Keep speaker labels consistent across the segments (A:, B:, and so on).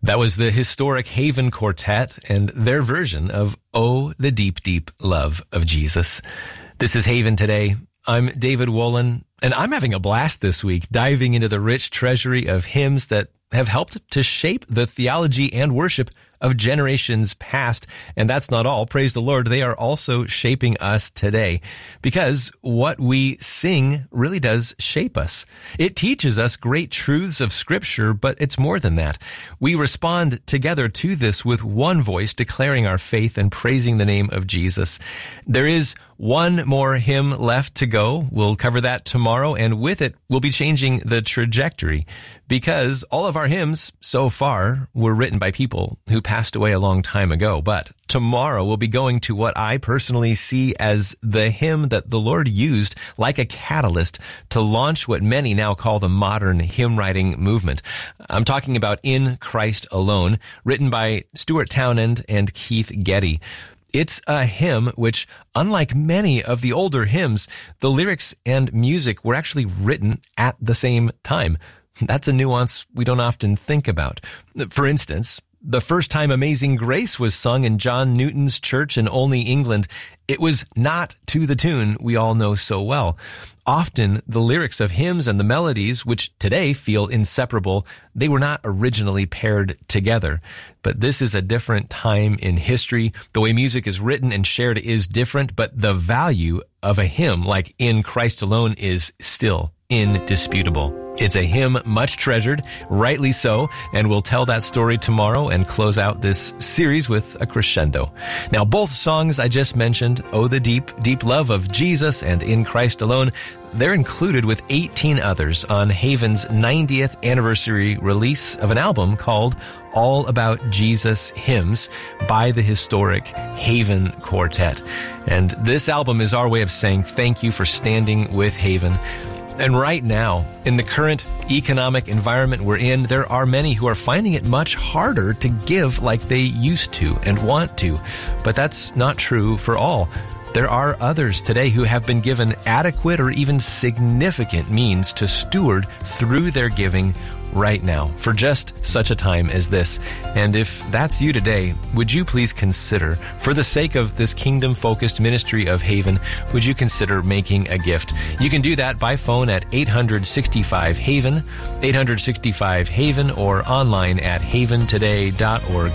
A: That was the historic Haven Quartet and their version of Oh, the Deep, Deep Love of Jesus. This is Haven Today. I'm David Wolin, and I'm having a blast this week diving into the rich treasury of hymns that have helped to shape the theology and worship of generations past. And that's not all. Praise the Lord. They are also shaping us today, because what we sing really does shape us. It teaches us great truths of Scripture, but it's more than that. We respond together to this with one voice, declaring our faith and praising the name of Jesus. There is one more hymn left to go. We'll cover that tomorrow, and with it, we'll be changing the trajectory, because all of our hymns so far were written by people who passed away a long time ago. But tomorrow we'll be going to what I personally see as the hymn that the Lord used like a catalyst to launch what many now call the modern hymn writing movement. I'm talking about In Christ Alone, written by Stuart Townend and Keith Getty. It's a hymn which, unlike many of the older hymns, the lyrics and music were actually written at the same time. That's a nuance we don't often think about. For instance, the first time Amazing Grace was sung in John Newton's church in Olney, England, it was not to the tune we all know so well. Often, the lyrics of hymns and the melodies, which today feel inseparable, they were not originally paired together. But this is a different time in history. The way music is written and shared is different, but the value of a hymn like In Christ Alone is still indisputable. It's a hymn much treasured, rightly so, and we'll tell that story tomorrow and close out this series with a crescendo. Now, both songs I just mentioned, Oh, the Deep, Deep Love of Jesus and In Christ Alone, they're included with 18 others on Haven's 90th anniversary release of an album called All About Jesus Hymns by the historic Haven Quartet. And this album is our way of saying thank you for standing with Haven. And right now, in the current economic environment we're in, there are many who are finding it much harder to give like they used to and want to. But that's not true for all. There are others today who have been given adequate or even significant means to steward through their giving right now for just such a time as this. And if that's you today, would you please consider, for the sake of this kingdom-focused ministry of Haven, would you consider making a gift? You can do that by phone at 865-HAVEN, 865-HAVEN, or online at haventoday.org,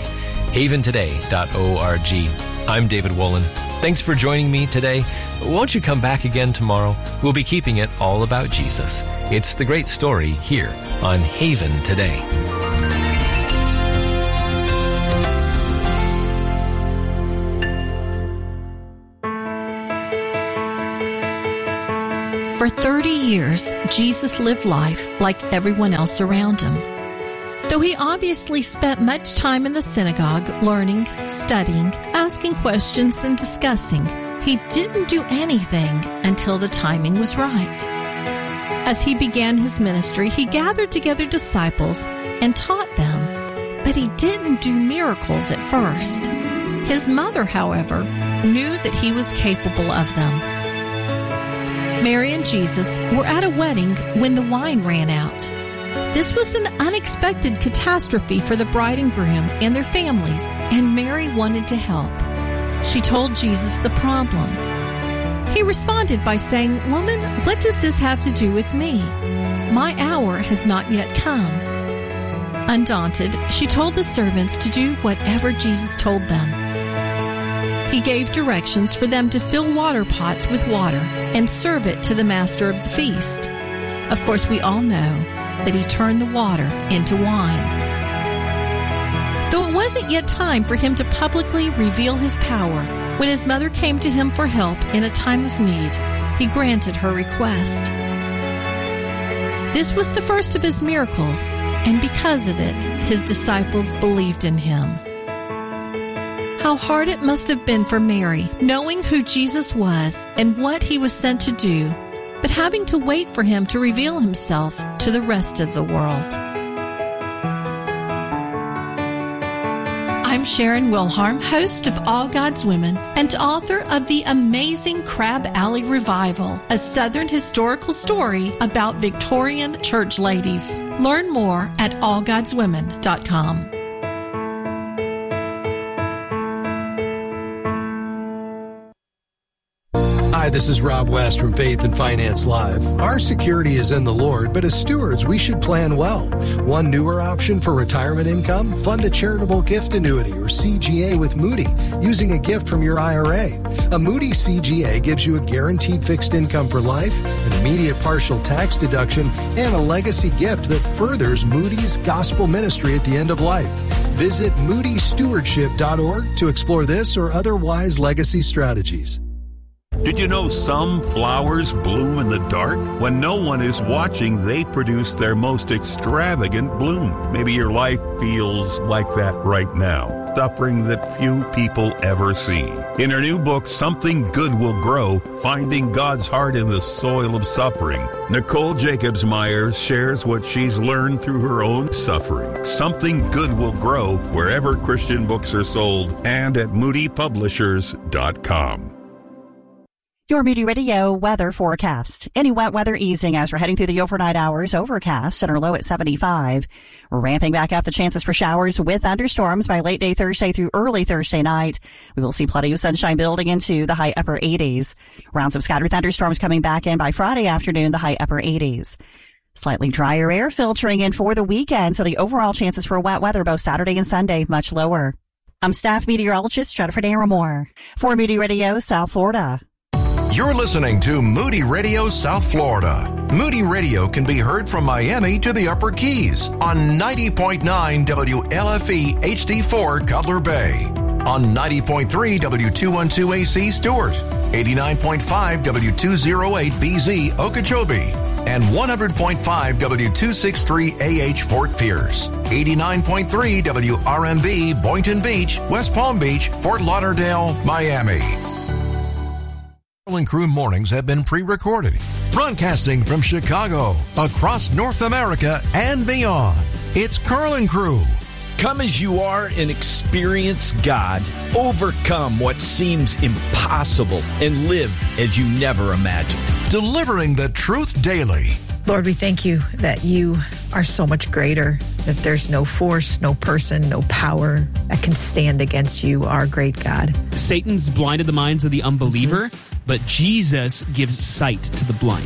A: haventoday.org. I'm David Wolin. Thanks for joining me today. Won't you come back again tomorrow? We'll be keeping it all about Jesus. It's the great story here on Haven Today.
B: For 30 years, Jesus lived life like everyone else around him. Though he obviously spent much time in the synagogue learning, studying, asking questions, and discussing, he didn't do anything until the timing was right. As he began his ministry, he gathered together disciples and taught them, but he didn't do miracles at first. His mother, however, knew that he was capable of them. Mary and Jesus were at a wedding when the wine ran out. This was an unexpected catastrophe for the bride and groom and their families, and Mary wanted to help. She told Jesus the problem. He responded by saying, "Woman, what does this have to do with me? My hour has not yet come." Undaunted, she told the servants to do whatever Jesus told them. He gave directions for them to fill water pots with water and serve it to the master of the feast. Of course, we all know that he turned the water into wine. Though it wasn't yet time for him to publicly reveal his power, when his mother came to him for help in a time of need, he granted her request. This was the first of his miracles, and because of it, his disciples believed in him. How hard it must have been for Mary, knowing who Jesus was and what he was sent to do, but having to wait for him to reveal himself to the rest of the world. I'm Sharon Wilharm, host of All God's Women and author of the amazing Crab Alley Revival, a Southern historical story about Victorian church ladies. Learn more at allgodswomen.com.
C: Hi, this is Rob West from Faith and Finance Live. Our security is in the Lord, but as stewards, we should plan well. One newer option for retirement income, fund a charitable gift annuity or CGA with Moody using a gift from your IRA. A Moody CGA gives you a guaranteed fixed income for life, an immediate partial tax deduction, and a legacy gift that furthers Moody's gospel ministry at the end of life. Visit moodystewardship.org to explore this or other wise legacy strategies.
D: Did you know some flowers bloom in the dark? When no one is watching, they produce their most extravagant bloom. Maybe your life feels like that right now, suffering that few people ever see. In her new book, Something Good Will Grow, Finding God's Heart in the Soil of Suffering, Nicole Jacobs Myers shares what she's learned through her own suffering. Something Good Will Grow wherever Christian books are sold and at moodypublishers.com.
E: Your Moody Radio weather forecast. Any wet weather easing as we're heading through the overnight hours. Overcast and our low at 75. Ramping back up the chances for showers with thunderstorms by late day Thursday through early Thursday night. We will see plenty of sunshine building into the high upper 80s. Rounds of scattered thunderstorms coming back in by Friday afternoon, the high upper 80s. Slightly drier air filtering in for the weekend, so the overall chances for wet weather both Saturday and Sunday much lower. I'm staff meteorologist Jennifer Naramore for Moody Radio South Florida.
F: You're listening to Moody Radio South Florida. Moody Radio can be heard from Miami to the Upper Keys on 90.9 WLFE HD4 Cutler Bay, on 90.3 W212 AC Stewart, 89.5 W208 BZ Okeechobee, and 100.5 W263 AH Fort Pierce, 89.3 WRMB Boynton Beach, West Palm Beach, Fort Lauderdale, Miami. Carl & Crew mornings have been pre-recorded, broadcasting from Chicago, across North America, and beyond. It's Carl & Crew.
G: Come as you are and experience God. Overcome what seems impossible and live as you never imagined.
F: Delivering the truth daily.
H: Lord, we thank you that you are so much greater, that there's no force, no person, no power that can stand against you, our great God.
I: Satan's blinded the minds of the unbeliever, but Jesus gives sight to the blind.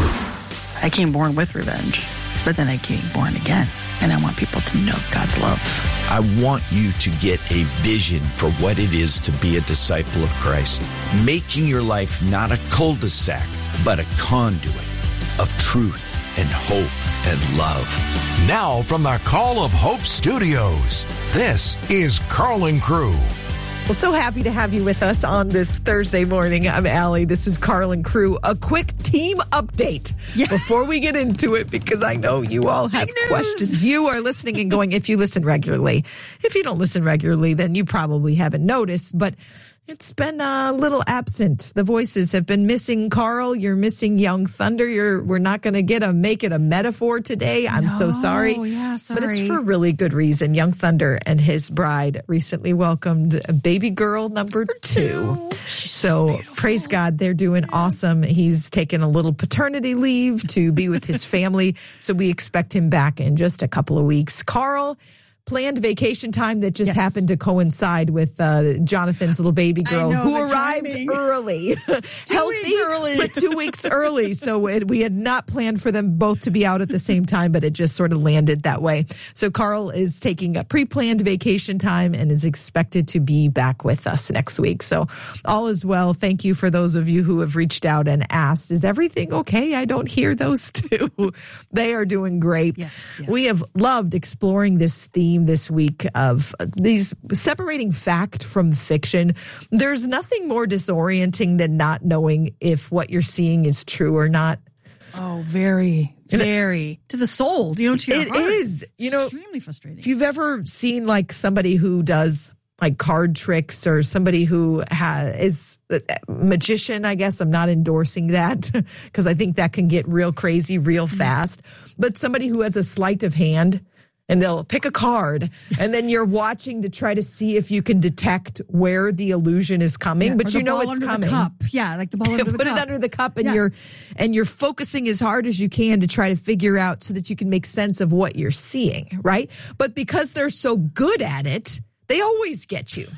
J: I came born with revenge, but then I came born again, and I want people to know God's love.
G: I want you to get a vision for what it is to be a disciple of Christ, making your life not a cul-de-sac, but a conduit of truth and hope and love.
F: Now from the Call of Hope Studios, this is Carl & Crew.
H: Well, so happy to have you with us on this Thursday morning. I'm Allie. This is Carl & Crew. A quick team update before we get into it, because I know you all have questions. You are listening and going, if you listen regularly. If you don't listen regularly, then you probably haven't noticed, but it's been a little absent. The voices have been missing. Carl, you're missing Young Thunder. We're not going to make it a metaphor today. I'm so sorry.
J: Yeah, sorry.
H: But it's for a really good reason. Young Thunder and his bride recently welcomed a baby girl number 2. So praise God, they're doing awesome. He's taken a little paternity leave to be with his family. So we expect him back in just a couple of weeks. Carl, planned vacation time that just happened to coincide with Jonathan's little baby girl who arrived early. Healthy, but 2 weeks early. So we had not planned for them both to be out at the same time, but it just sort of landed that way. So Carl is taking a pre-planned vacation time and is expected to be back with us next week. So all is well. Thank you for those of you who have reached out and asked, is everything okay? I don't hear those two. They are doing great.
J: Yes.
H: We have loved exploring this theme this week of these separating fact from fiction. There's nothing more disorienting than not knowing if what you're seeing is true or not.
J: Oh, very, very to the soul, to your heart.
H: It is,
J: extremely frustrating.
H: If you've ever seen like somebody who does like card tricks or somebody who is a magician, I guess I'm not endorsing that because I think that can get real crazy real fast. But somebody who has a sleight of hand, and they'll pick a card, and then you're watching to try to see if you can detect where the illusion is coming, but you know it's coming.
J: The cup. Yeah, like the ball under the cup.
H: Put it under the cup, and you're focusing as hard as you can to try to figure out so that you can make sense of what you're seeing, right? But because they're so good at it, they always get you.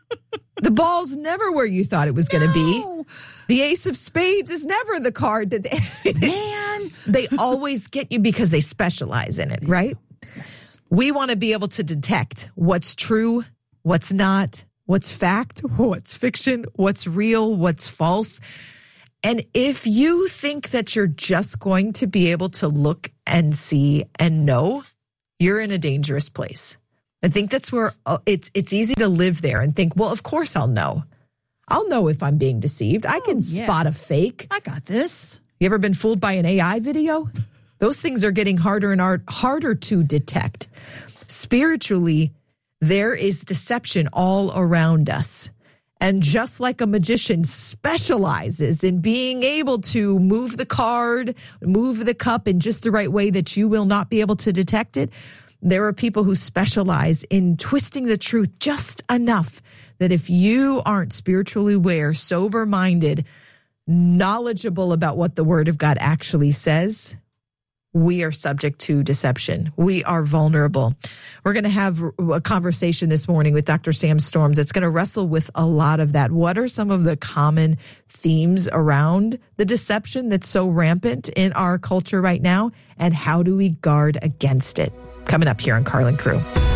H: The ball's never where you thought it was going to be. The ace of spades is never the card that they always get you because they specialize in it, right? Yes. We want to be able to detect what's true, what's not, what's fact, what's fiction, what's real, what's false. And if you think that you're just going to be able to look and see and know, you're in a dangerous place. I think that's where it's easy to live there and think, well, of course I'll know. I'll know if I'm being deceived. I can spot a fake.
J: I got this.
H: You ever been fooled by an AI video? Those things are getting harder and harder to detect. Spiritually, there is deception all around us. And just like a magician specializes in being able to move the card, move the cup in just the right way that you will not be able to detect it, there are people who specialize in twisting the truth just enough that if you aren't spiritually aware, sober-minded, knowledgeable about what the Word of God actually says, we are subject to deception. We are vulnerable. We're going to have a conversation this morning with Dr. Sam Storms. It's going to wrestle with a lot of that. What are some of the common themes around the deception that's so rampant in our culture right now? And how do we guard against it? Coming up here on Carlin Crew.